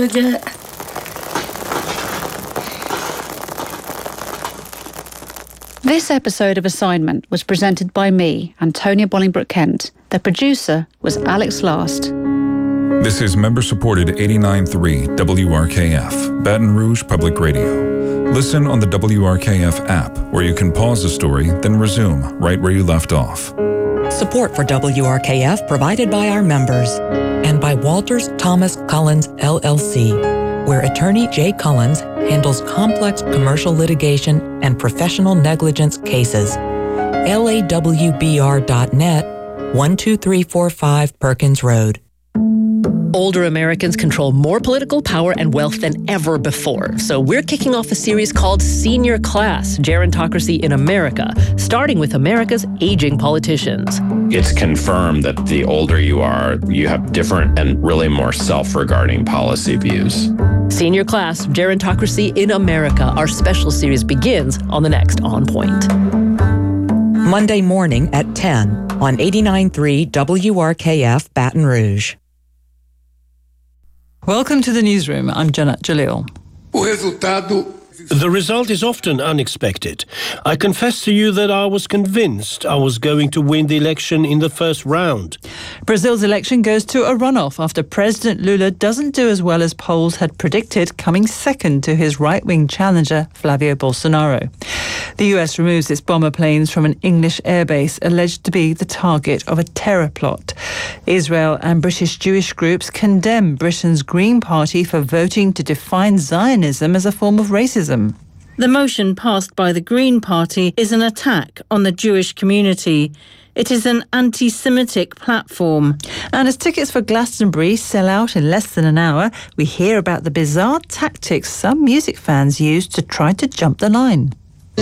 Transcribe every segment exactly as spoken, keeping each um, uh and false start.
legit. This episode of Assignment was presented by me, Antonia Bolingbroke-Kent. The producer was Alex Last. This is member-supported eighty-nine point three W R K F, Baton Rouge Public Radio. Listen on the W R K F app, where you can pause the story, then resume right where you left off. Support for W R K F provided by our members and by Walters Thomas Collins L L C, where attorney Jay Collins handles complex commercial litigation and professional negligence cases. L A W B R dot net, one two three four five Perkins Road. Older Americans control more political power and wealth than ever before. So we're kicking off a series called Senior Class, Gerontocracy in America, starting with America's aging politicians. It's confirmed that the older you are, you have different and really more self-regarding policy views. Senior Class, Gerontocracy in America. Our special series begins on the next On Point. Monday morning at ten on eighty-nine point three W R K F Baton Rouge. Welcome to the newsroom. I'm Janat Jalil. The result is often unexpected. I confess to you that I was convinced I was going to win the election in the first round. Brazil's election goes to a runoff after President Lula doesn't do as well as polls had predicted, coming second to his right-wing challenger, Flavio Bolsonaro. The U S removes its bomber planes from an English airbase alleged to be the target of a terror plot. Israel and British Jewish groups condemn Britain's Green Party for voting to define Zionism as a form of racism. The motion passed by the Green Party is an attack on the Jewish community. It is an anti-Semitic platform. And as tickets for Glastonbury sell out in less than an hour, we hear about the bizarre tactics some music fans use to try to jump the line.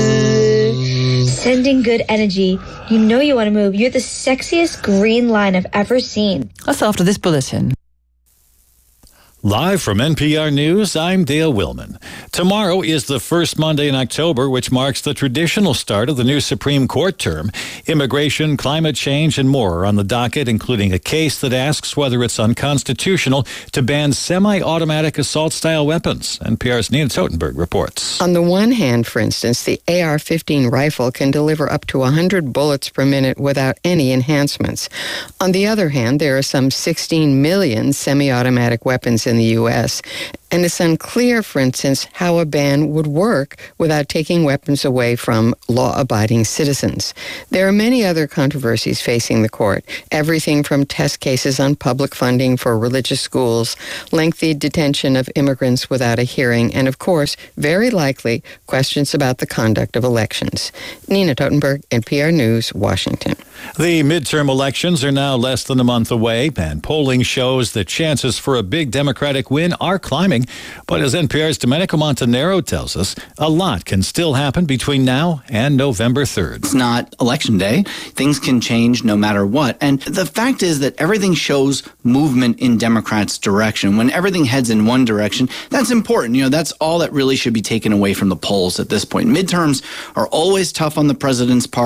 Sending good energy. You know you want to move. You're the sexiest green line I've ever seen. That's after this bulletin. Live from N P R News, I'm Dale Willman. Tomorrow is the first Monday in October, which marks the traditional start of the new Supreme Court term. Immigration, climate change, and more are on the docket, including a case that asks whether it's unconstitutional to ban semi-automatic assault-style weapons. N P R's Nina Totenberg reports. On the one hand, for instance, the A R fifteen rifle can deliver up to one hundred bullets per minute without any enhancements. On the other hand, there are some sixteen million semi-automatic weapons in the U S, and it's unclear, for instance, how a ban would work without taking weapons away from law-abiding citizens. There are many other controversies facing the court, everything from test cases on public funding for religious schools, lengthy detention of immigrants without a hearing, and, of course, very likely, questions about the conduct of elections. Nina Totenberg, N P R News, Washington. The midterm elections are now less than a month away, and polling shows that chances for a big Democratic win are climbing. But as N P R's Domenico Montanaro tells us, a lot can still happen between now and November third. It's not election day. Things can change no matter what. And the fact is that everything shows movement in Democrats' direction. When everything heads in one direction, that's important. You know, that's all that really should be taken away from the polls at this point. Midterms are always tough on the president's part.